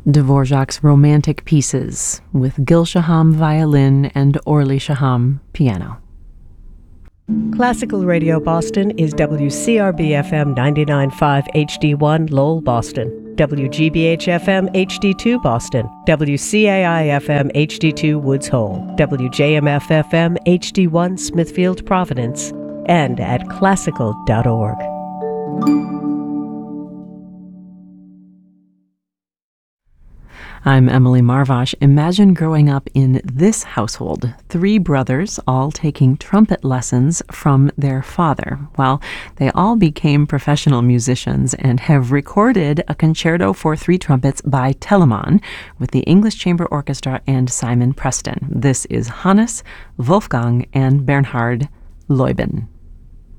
Dvorak's Romantic Pieces with Gil Shaham violin and Orly Shaham piano. Classical Radio Boston is WCRB-FM 99.5 HD1 Lowell, Boston, WGBH-FM HD2 Boston, WCAI-FM HD2 Woods Hole, WJMF-FM HD1 Smithfield, Providence, and at classical.org. I'm Emily Marvash. Imagine growing up in this household, 3 brothers all taking trumpet lessons from their father. Well, they all became professional musicians and have recorded a concerto for 3 trumpets by Telemann with the English Chamber Orchestra and Simon Preston. This is Hannes, Wolfgang, and Bernhard Leuben.